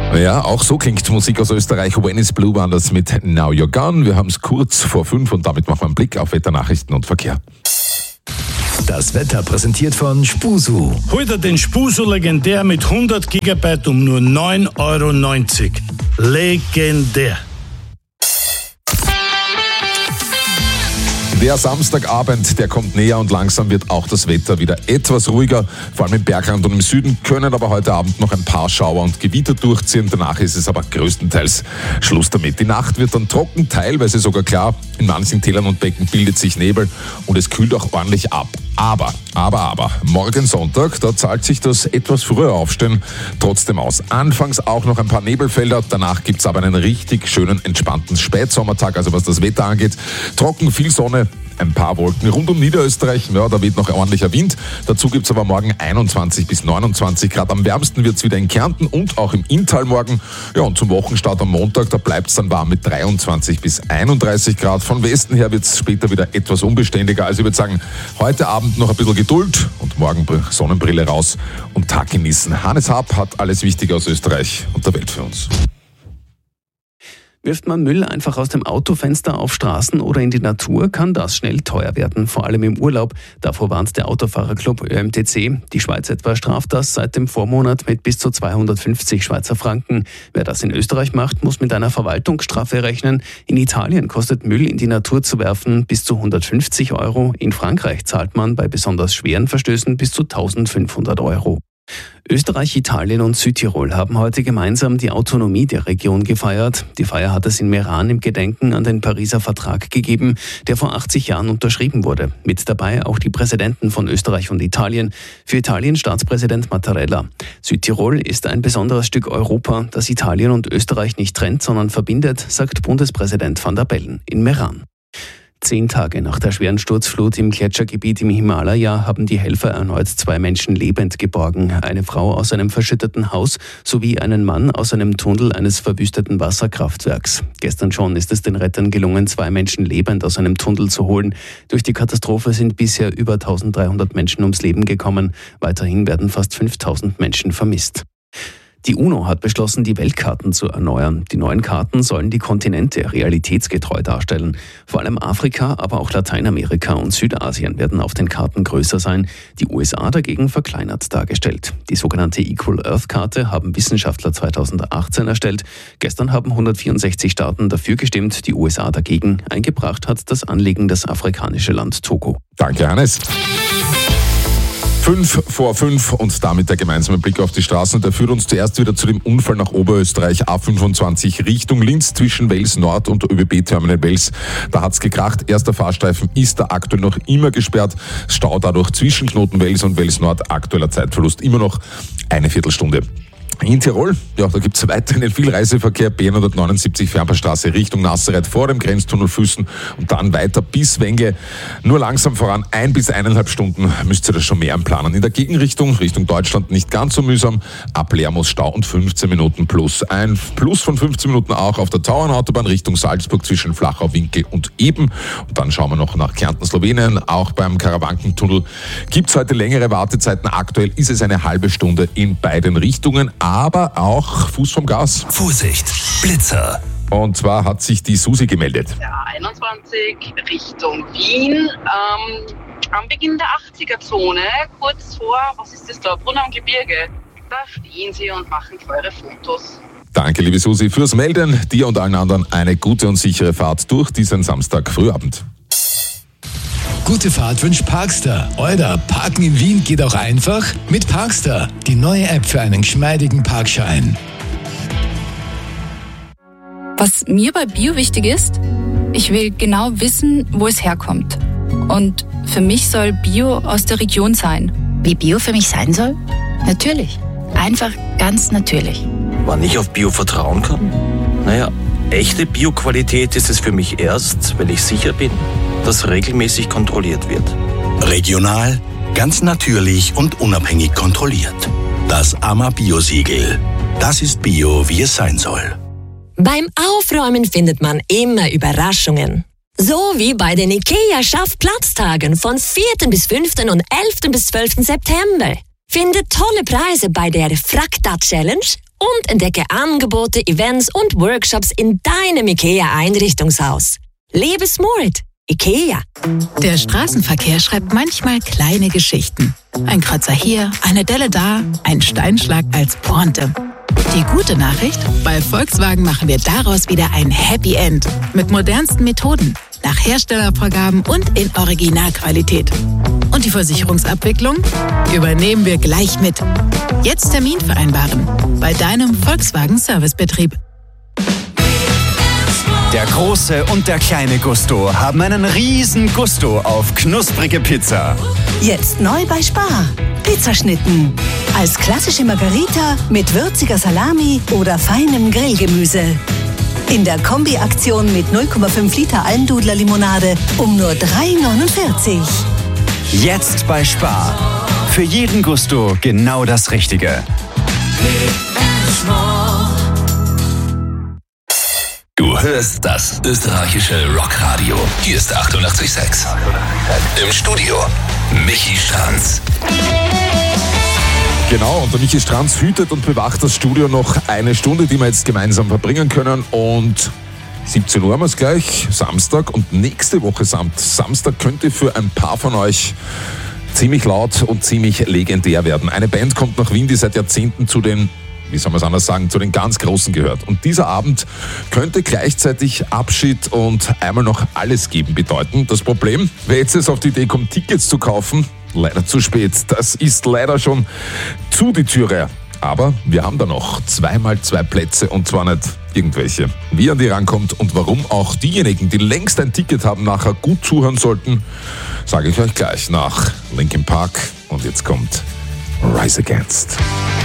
Ja, auch so klingt Musik aus Österreich. When is Blue waren das mit Now You're Gone. Wir haben es kurz vor 5 und damit machen wir einen Blick auf Wetternachrichten und Verkehr. Das Wetter präsentiert von Spusu. Heute den Spusu legendär mit 100 GB um nur 9,90 €. Legendär. Der Samstagabend, der kommt näher und langsam wird auch das Wetter wieder etwas ruhiger. Vor allem im Bergland und im Süden können aber heute Abend noch ein paar Schauer und Gewitter durchziehen. Danach ist es aber größtenteils Schluss damit. Die Nacht wird dann trocken, teilweise sogar klar. In manchen Tälern und Becken bildet sich Nebel und es kühlt auch ordentlich ab. Aber, morgen Sonntag, da zahlt sich das etwas früher Aufstehen trotzdem aus. Anfangs auch noch ein paar Nebelfelder, danach gibt's aber einen richtig schönen, entspannten Spätsommertag, also was das Wetter angeht. Trocken, viel Sonne, ein paar Wolken rund um Niederösterreich, ja, da weht noch ordentlicher Wind. Dazu gibt's aber morgen 21 bis 29 Grad. Am wärmsten wird's wieder in Kärnten und auch im Inntal morgen. Ja, und zum Wochenstart am Montag, da bleibt's dann warm mit 23 bis 31 Grad. Von Westen her wird's später wieder etwas unbeständiger. Also ich würde sagen, heute Abend noch ein bisschen Geduld und morgen Sonnenbrille raus und Tag genießen. Hannes Happ hat alles Wichtige aus Österreich und der Welt für uns. Wirft man Müll einfach aus dem Autofenster auf Straßen oder in die Natur, kann das schnell teuer werden, vor allem im Urlaub. Davor warnt der Autofahrerclub ÖMTC. Die Schweiz etwa straft das seit dem Vormonat mit bis zu 250 Schweizer Franken. Wer das in Österreich macht, muss mit einer Verwaltungsstrafe rechnen. In Italien kostet Müll in die Natur zu werfen bis zu 150 €. In Frankreich zahlt man bei besonders schweren Verstößen bis zu 1500 €. Österreich, Italien und Südtirol haben heute gemeinsam die Autonomie der Region gefeiert. Die Feier hat es in Meran im Gedenken an den Pariser Vertrag gegeben, der vor 80 Jahren unterschrieben wurde. Mit dabei auch die Präsidenten von Österreich und Italien. Für Italien Staatspräsident Mattarella. Südtirol ist ein besonderes Stück Europa, das Italien und Österreich nicht trennt, sondern verbindet, sagt Bundespräsident Van der Bellen in Meran. 10 Tage nach der schweren Sturzflut im Gletschergebiet im Himalaya haben die Helfer erneut 2 Menschen lebend geborgen. Eine Frau aus einem verschütteten Haus sowie einen Mann aus einem Tunnel eines verwüsteten Wasserkraftwerks. Gestern schon ist es den Rettern gelungen, 2 Menschen lebend aus einem Tunnel zu holen. Durch die Katastrophe sind bisher über 1300 Menschen ums Leben gekommen. Weiterhin werden fast 5000 Menschen vermisst. Die UNO hat beschlossen, die Weltkarten zu erneuern. Die neuen Karten sollen die Kontinente realitätsgetreu darstellen. Vor allem Afrika, aber auch Lateinamerika und Südasien werden auf den Karten größer sein. Die USA dagegen verkleinert dargestellt. Die sogenannte Equal Earth Karte haben Wissenschaftler 2018 erstellt. Gestern haben 164 Staaten dafür gestimmt, die USA dagegen. Eingebracht hat das Anliegen das afrikanische Land Togo. Danke, Hannes. 5 vor 5 und damit der gemeinsame Blick auf die Straßen. Der führt uns zuerst wieder zu dem Unfall nach Oberösterreich, A25 Richtung Linz zwischen Wels Nord und ÖBB-Terminal Wels. Da hat's gekracht. Erster Fahrstreifen ist da aktuell noch immer gesperrt. Stau dadurch zwischen Knoten Wels und Wels Nord. Aktueller Zeitverlust immer noch eine Viertelstunde. In Tirol, ja, da gibt es weiterhin viel Reiseverkehr, B179 Fernpassstraße Richtung Nazareth vor dem Grenztunnel Füssen und dann weiter bis Wenge. Nur langsam voran, 1 bis 1,5 Stunden müsst ihr das schon mehr planen. In der Gegenrichtung, Richtung Deutschland nicht ganz so mühsam, ab Lermos Stau und 15 Minuten plus. Ein Plus von 15 Minuten auch auf der Tauernautobahn Richtung Salzburg zwischen Flachau, Winkel und Eben. Und dann schauen wir noch nach Kärnten, Slowenien. Auch beim Karawankentunnel gibt es heute längere Wartezeiten. Aktuell ist es eine halbe Stunde in beiden Richtungen. Aber auch Fuß vom Gas. Vorsicht, Blitzer. Und zwar hat sich die Susi gemeldet. Ja, 21 Richtung Wien. Am Beginn der 80er-Zone, kurz vor, was ist das da, Brunn am Gebirge. Da stehen sie und machen teure Fotos. Danke, liebe Susi, fürs Melden. Dir und allen anderen eine gute und sichere Fahrt durch diesen Samstag Frühabend. Gute Fahrt wünscht Parkstar. Euer Parken in Wien geht auch einfach mit Parkstar. Die neue App für einen geschmeidigen Parkschein. Was mir bei Bio wichtig ist, ich will genau wissen, wo es herkommt. Und für mich soll Bio aus der Region sein. Wie Bio für mich sein soll? Natürlich. Einfach ganz natürlich. Wann ich auf Bio vertrauen kann? Naja, echte Bio-Qualität ist es für mich erst, wenn ich sicher bin, dass regelmäßig kontrolliert wird. Regional, ganz natürlich und unabhängig kontrolliert. Das AMA-Bio-Siegel. Das ist Bio, wie es sein soll. Beim Aufräumen findet man immer Überraschungen. So wie bei den IKEA-Schaff-Platztagen von 4. bis 5. und 11. bis 12. September. Finde tolle Preise bei der Frakta-Challenge und entdecke Angebote, Events und Workshops in deinem IKEA-Einrichtungshaus. Lebe smart. IKEA. Der Straßenverkehr schreibt manchmal kleine Geschichten. Ein Kratzer hier, eine Delle da, ein Steinschlag als Pointe. Die gute Nachricht? Bei Volkswagen machen wir daraus wieder ein Happy End. Mit modernsten Methoden, nach Herstellervorgaben und in Originalqualität. Und die Versicherungsabwicklung übernehmen wir gleich mit. Jetzt Termin vereinbaren bei deinem Volkswagen Servicebetrieb. Der große und der kleine Gusto haben einen riesen Gusto auf knusprige Pizza. Jetzt neu bei Spar. Pizzaschnitten. Als klassische Margarita mit würziger Salami oder feinem Grillgemüse. In der Kombi-Aktion mit 0,5 Liter Almdudler-Limonade um nur 3,49. Jetzt bei Spar. Für jeden Gusto genau das Richtige. Du hörst das österreichische Rockradio. Hier ist 88,6. Im Studio Michi Stranz. Genau, und der Michi Stranz hütet und bewacht das Studio noch eine Stunde, die wir jetzt gemeinsam verbringen können. Und 17 Uhr haben wir es gleich, Samstag. Und nächste Woche Samstag könnte für ein paar von euch ziemlich laut und ziemlich legendär werden. Eine Band kommt nach Wien, die seit Jahrzehnten zu den, wie soll man es anders sagen, zu den ganz Großen gehört. Und dieser Abend könnte gleichzeitig Abschied und einmal noch alles geben bedeuten. Das Problem, wer jetzt auf die Idee kommt, Tickets zu kaufen, leider zu spät. Das ist leider schon zu die Türe. Aber wir haben da noch 2x2 Plätze und zwar nicht irgendwelche. Wie an die rankommt und warum auch diejenigen, die längst ein Ticket haben, nachher gut zuhören sollten, sage ich euch gleich nach Linkin Park. Und jetzt kommt Rise Against.